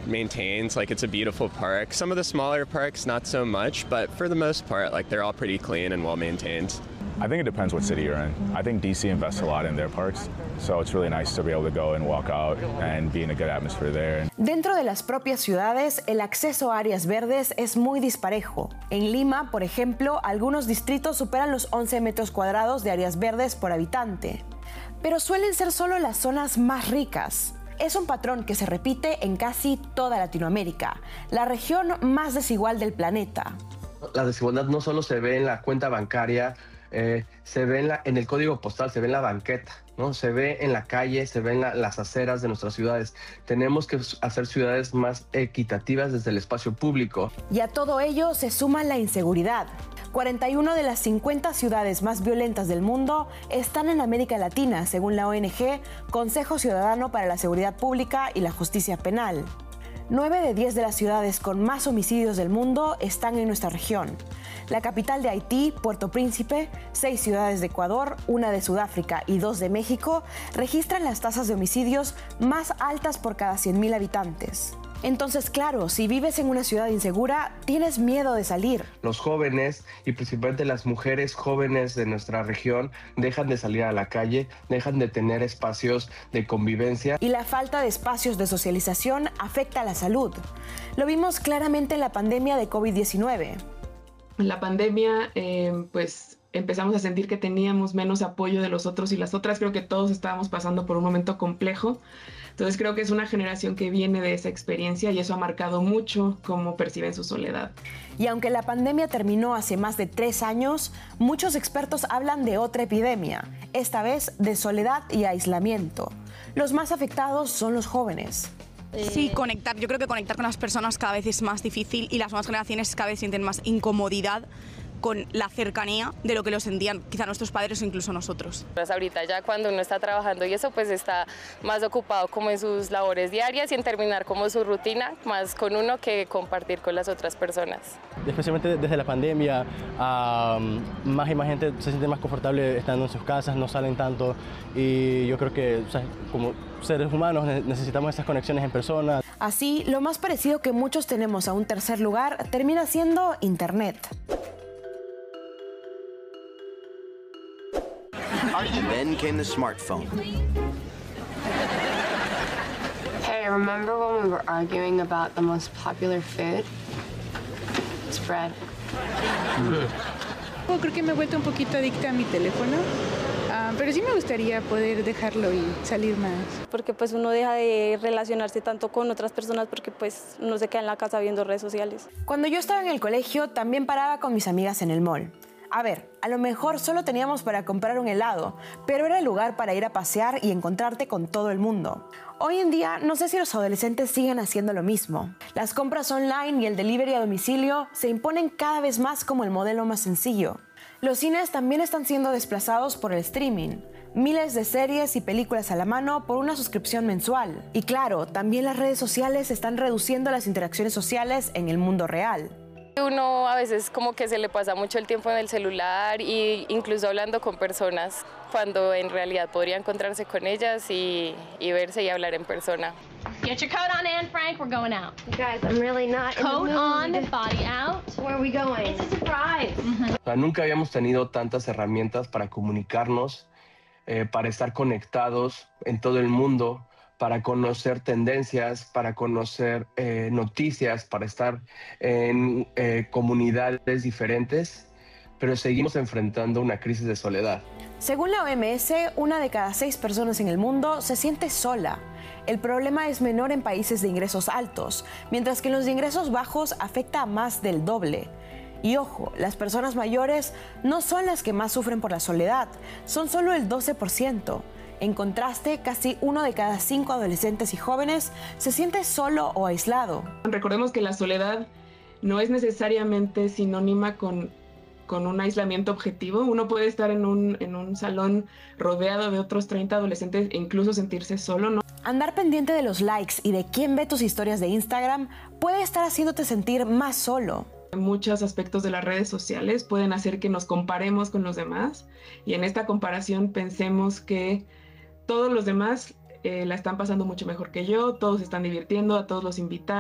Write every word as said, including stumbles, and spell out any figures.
maintained. Like, it's a beautiful park. Some of the smaller parks, not so much, but for the most part, like, they're all pretty clean and well maintained. I think it depends what city you're in. I think D C invests a lot in their parks, so it's really nice to be able to go and walk out and be in a good atmosphere there. Dentro de las propias ciudades, el acceso a áreas verdes es muy disparejo. En Lima, por ejemplo, algunos distritos superan los once metros cuadrados de áreas verdes por habitante. Pero suelen ser solo las zonas más ricas. Es un patrón que se repite en casi toda Latinoamérica, la región más desigual del planeta. La desigualdad no solo se ve en la cuenta bancaria, eh, se ve en, la, en el código postal, se ve en la banqueta, ¿no? Se ve en la calle, se ve en la, las aceras de nuestras ciudades. Tenemos que hacer ciudades más equitativas desde el espacio público. Y a todo ello se suma la inseguridad. cuarenta y una de las cincuenta ciudades más violentas del mundo están en América Latina, según la O N G Consejo Ciudadano para la Seguridad Pública y la Justicia Penal. nueve de diez de las ciudades con más homicidios del mundo están en nuestra región. La capital de Haití, Puerto Príncipe, seis ciudades de Ecuador, una de Sudáfrica y dos de México registran las tasas de homicidios más altas por cada cien mil habitantes. Entonces, claro, si vives en una ciudad insegura, tienes miedo de salir. Los jóvenes y principalmente las mujeres jóvenes de nuestra región dejan de salir a la calle, dejan de tener espacios de convivencia. Y la falta de espacios de socialización afecta a la salud. Lo vimos claramente en la pandemia de COVID diecinueve. En la pandemia, eh, pues empezamos a sentir que teníamos menos apoyo de los otros y las otras. Creo que todos estábamos pasando por un momento complejo. Entonces creo que es una generación que viene de esa experiencia y eso ha marcado mucho cómo perciben su soledad. Y aunque la pandemia terminó hace más de tres años, muchos expertos hablan de otra epidemia, esta vez de soledad y aislamiento. Los más afectados son los jóvenes. Sí, conectar. Yo creo que conectar con las personas cada vez es más difícil y las nuevas generaciones cada vez sienten más incomodidad con la cercanía de lo que lo sentían quizá nuestros padres o incluso nosotros. Pues ahorita ya cuando uno está trabajando y eso, pues está más ocupado como en sus labores diarias y en terminar como su rutina, más con uno que compartir con las otras personas. Especialmente desde la pandemia, um, más y más gente se siente más confortable estando en sus casas, no salen tanto y yo creo que, o sea, como seres humanos necesitamos esas conexiones en persona. Así, lo más parecido que muchos tenemos a un tercer lugar termina siendo Internet. Then came the smartphone. Hey, remember when we were arguing about the most popular food? It's bread. Creo que me he vuelto un poquito adicta a mi teléfono, uh, pero sí me gustaría poder dejarlo y salir más. Porque pues uno deja de relacionarse tanto con otras personas porque pues uno se queda en la casa viendo redes sociales. Cuando yo estaba en el colegio también paraba con mis amigas en el mall. A ver, a lo mejor solo teníamos para comprar un helado, pero era el lugar para ir a pasear y encontrarte con todo el mundo. Hoy en día, no sé si los adolescentes siguen haciendo lo mismo. Las compras online y el delivery a domicilio se imponen cada vez más como el modelo más sencillo. Los cines también están siendo desplazados por el streaming. Miles de series y películas a la mano por una suscripción mensual. Y claro, también las redes sociales están reduciendo las interacciones sociales en el mundo real. Uno a veces como que se le pasa mucho el tiempo en el celular e incluso hablando con personas cuando en realidad podría encontrarse con ellas y, y verse y hablar en persona. Get your coat on, Anne Frank, we're going out. You guys, I'm really not Coat in the on, mood. body out. Where are we going? It's a surprise. Mm-hmm. O sea, nunca habíamos tenido tantas herramientas para comunicarnos, eh, para estar conectados en todo el mundo, para conocer tendencias, para conocer eh, noticias, para estar en eh, comunidades diferentes, pero seguimos enfrentando una crisis de soledad. Según la O M S, una de cada seis personas en el mundo se siente sola. El problema es menor en países de ingresos altos, mientras que en los de ingresos bajos afecta a más del doble. Y ojo, las personas mayores no son las que más sufren por la soledad, son solo el doce por ciento. En contraste, casi uno de cada cinco adolescentes y jóvenes se siente solo o aislado. Recordemos que la soledad no es necesariamente sinónima con, con un aislamiento objetivo. Uno puede estar en un, en un salón rodeado de otros treinta adolescentes e incluso sentirse solo, ¿no? Andar pendiente de los likes y de quién ve tus historias de Instagram puede estar haciéndote sentir más solo. Muchos aspectos de las redes sociales pueden hacer que nos comparemos con los demás y en esta comparación pensemos que todos los demás eh, la están pasando mucho mejor que yo, todos se están divirtiendo, a todos los invitamos.